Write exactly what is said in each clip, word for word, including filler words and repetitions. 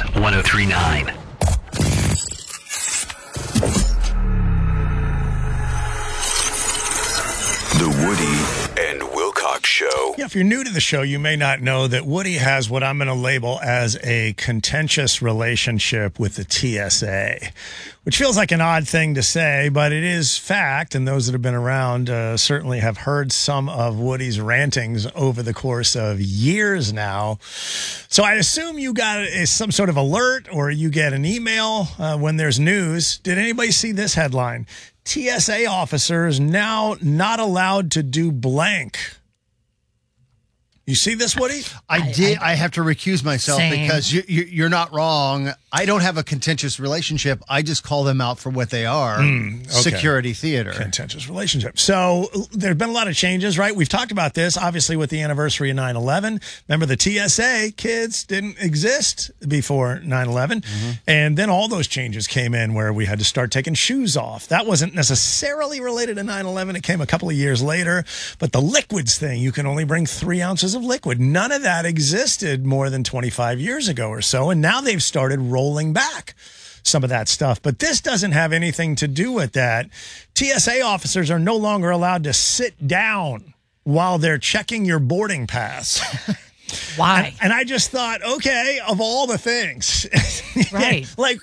one oh three point nine. The Woody and Wilcox Show. Yeah, if you're new to the show, you may not know that Woody has what I'm going to label as a contentious relationship with the T S A, which feels like an odd thing to say, but it is fact, and those that have been around uh, certainly have heard some of Woody's rantings over the course of years now. So I assume you got a, some sort of alert or you get an email uh, when there's news. Did anybody see this headline? T S A officers now not allowed to do blank. You see this, Woody? I, I did. I, I have to recuse myself Same. because you, you, you're not wrong. I don't have a contentious relationship. I just call them out for what they are. Mm, okay. Security theater. Contentious relationship. So there have been a lot of changes, right? We've talked about this, obviously, with the anniversary of nine eleven. Remember, the T S A kids didn't exist before nine eleven. Mm-hmm. And then all those changes came in where we had to start taking shoes off. That wasn't necessarily related to nine eleven. It came a couple of years later. But the liquids thing, you can only bring three ounces of liquid. None of that existed more than twenty-five years ago or so. And now they've started rolling back some of that stuff. But this doesn't have anything to do with that. T S A officers are no longer allowed to sit down while they're checking your boarding pass. Why? And, and I just thought, okay, of all the things, Right. like,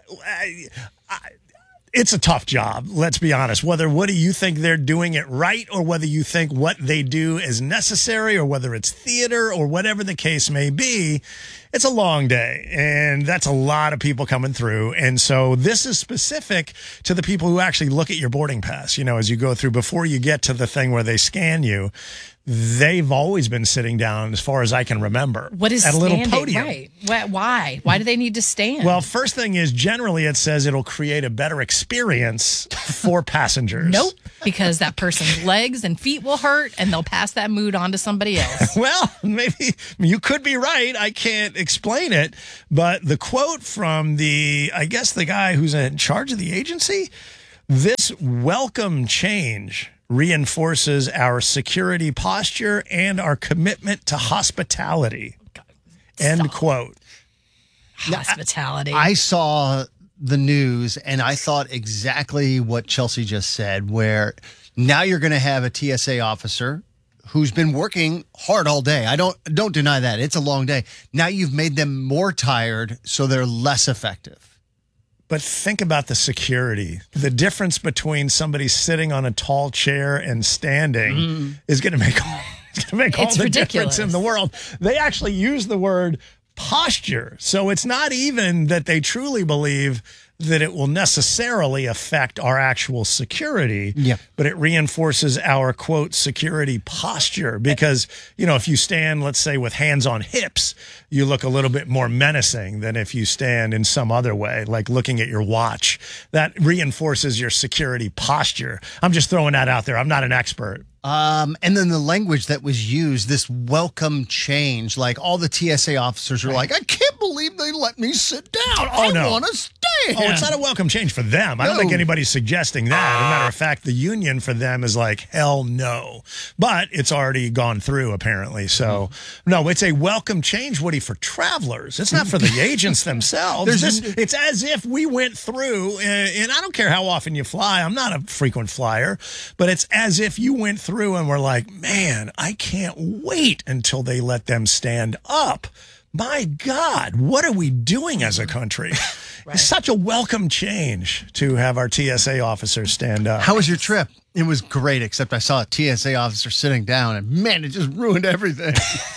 I, I, it's a tough job, let's be honest. Whether, what do you think they're doing it right, or whether you think what they do is necessary, or whether it's theater, or whatever the case may be, it's a long day. And that's a lot of people coming through. And so this is specific to the people who actually look at your boarding pass, you know, as you go through, before you get to the thing where they scan you. They've always been sitting down, as far as I can remember. What is at a standing? little podium. Right. Why? Why? Why do they need to stand? Well, first thing is, generally it says it'll create a better experience for passengers. Nope. Because that person's legs and feet will hurt, and they'll pass that mood on to somebody else. Well, maybe you could be right. I can't explain it. But the quote from the, I guess the guy who's in charge of the agency, this welcome change reinforces our security posture and our commitment to hospitality. End Stop. quote. Hospitality. I saw the news and I thought exactly what Chelsea just said, where now you're going to have a T S A officer who's been working hard all day. I don't don't deny that. It's a long day. Now you've made them more tired, so they're less effective. But think about the security. The difference between somebody sitting on a tall chair and standing mm. is going to make all, it's going to make all It's the ridiculous. difference in the world. They actually use the word posture. So it's not even that they truly believe that it will necessarily affect our actual security, yeah. but it reinforces our, quote, security posture. Because, you know, if you stand, let's say, with hands on hips, you look a little bit more menacing than if you stand in some other way, like looking at your watch. That reinforces your security posture. I'm just throwing that out there. I'm not an expert. Um, and then the language that was used, this welcome change, like all the T S A officers are like, I can't believe they let me sit down. Oh, I no. want to stand. Oh, it's not a welcome change for them. I don't No. think anybody's suggesting that. As a matter of fact, the union for them is like, hell no. But it's already gone through, apparently. So, no, it's a welcome change, Woody, for travelers. It's not for the agents themselves. This, it's as if we went through, and, and I don't care how often you fly. I'm not a frequent flyer. But it's as if you went through and we're like, man, I can't wait until they let them stand up. My God, what are we doing as a country? Right. It's such a welcome change to have our T S A officers stand up. How was your trip? It was great, except I saw a T S A officer sitting down, and man, it just ruined everything.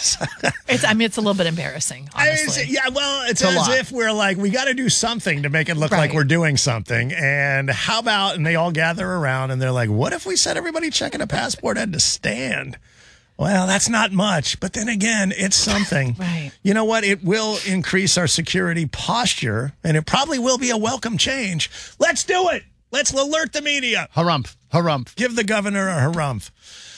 It's, I mean, it's a little bit embarrassing, honestly. I mean, yeah, well, it's, It's a as lot. if we're like, we got to do something to make it look Right. like we're doing something. And how about, and they all gather around and they're like, what if we said everybody checking a passport had to stand? Well, that's not much, but then again, it's something. Right. You know what? It will increase our security posture, and it probably will be a welcome change. Let's do it. Let's alert the media. Harumph, harumph. Give the governor a harumph.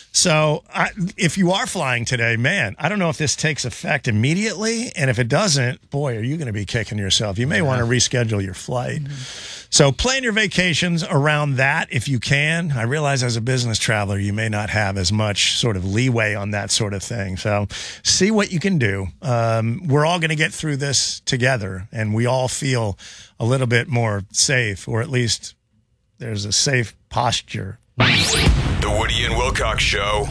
So I, if you are flying today, man, I don't know if this takes effect immediately. And if it doesn't, boy, are you going to be kicking yourself. You may yeah. want to reschedule your flight. Mm-hmm. So plan your vacations around that if you can. I realize as a business traveler, you may not have as much sort of leeway on that sort of thing. So see what you can do. Um, we're all going to get through this together, and we all feel a little bit more safe, or at least there's a safe posture. The Woody and Wilcox Show.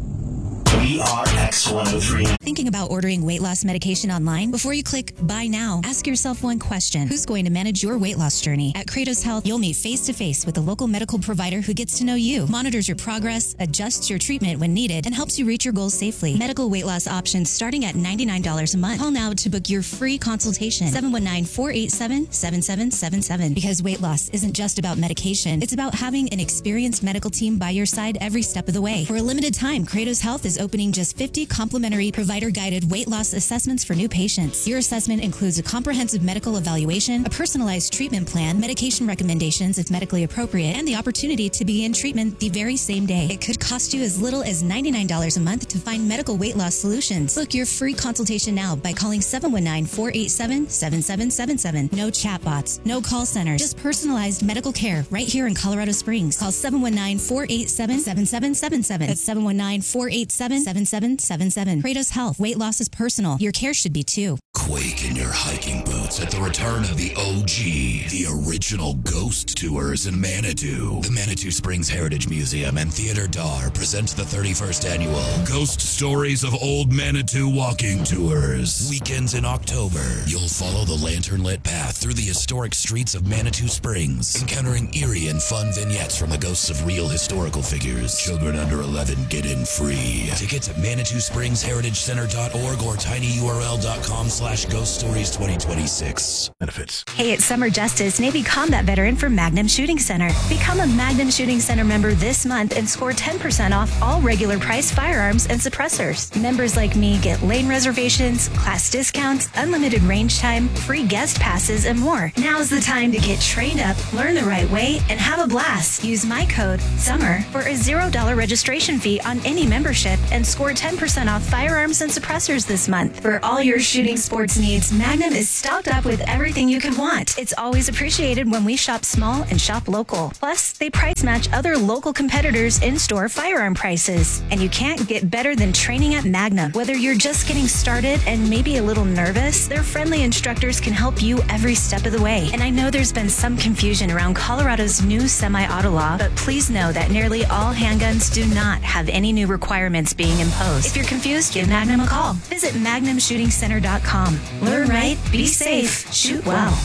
We are X one oh three. Thinking about ordering weight loss medication online? Before you click buy now, ask yourself one question. Who's going to manage your weight loss journey? At Kratos Health, you'll meet face to face with a local medical provider who gets to know you, monitors your progress, adjusts your treatment when needed, and helps you reach your goals safely. Medical weight loss options starting at ninety-nine dollars a month. Call now to book your free consultation. seven one nine, four eight seven, seven seven seven seven. Because weight loss isn't just about medication. It's about having an experienced medical team by your side every step of the way. For a limited time, Kratos Health is opening just fifty complimentary provider-guided weight loss assessments for new patients. Your assessment includes a comprehensive medical evaluation, a personalized treatment plan, medication recommendations if medically appropriate, and the opportunity to begin treatment the very same day. It could cost you as little as ninety-nine dollars a month to find medical weight loss solutions. Book your free consultation now by calling seven one nine, four eight seven, seven seven seven seven. No chatbots, no call centers, just personalized medical care right here in Colorado Springs. Call seven one nine, four eight seven, seven seven seven seven. That's seven one nine, four eight seven, seven seven seven seven. Kratos Health. Weight loss is personal. Your care should be too. Quake in your hiking boots at the return of the O G, the original ghost tours in Manitou. The Manitou Springs Heritage Museum and Theater Dar present the thirty-first annual Ghost Stories of Old Manitou Walking Tours. Weekends in October, you'll follow the lantern-lit path through the historic streets of Manitou Springs, encountering eerie and fun vignettes from the ghosts of real historical figures. Children under eleven get in free. Tickets at manitou springs heritage center dot org or tinyurl dot com slash ghost stories twenty twenty-six. Benefits. Hey, it's Summer Justice, Navy combat veteran for Magnum Shooting Center. Become a Magnum Shooting Center member this month and score ten percent off all regular price firearms and suppressors. Members like me get lane reservations, class discounts, unlimited range time, free guest passes, and more. Now's the time to get trained up, learn the right way, and have a blast. Use my code SUMMER for a zero dollars registration fee on any membership and score ten percent off firearms and suppressors this month. For all your shooting sports needs, Magnum is stocked up with everything you could want. It's always appreciated when we shop small and shop local. Plus, they price match other local competitors' in-store firearm prices. And you can't get better than training at Magnum. Whether you're just getting started and maybe a little nervous, their friendly instructors can help you every step of the way. And I know there's been some confusion around Colorado's new semi-auto law, but please know that nearly all handguns do not have any new requirements being imposed. If you're confused, give Magnum a call. Visit magnum shooting center dot com. Learn right, be safe, shoot well.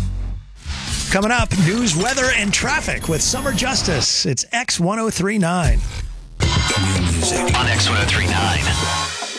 Coming up, news, weather, and traffic with Summer Justice. It's X one oh three point nine. New music on X one oh three point nine.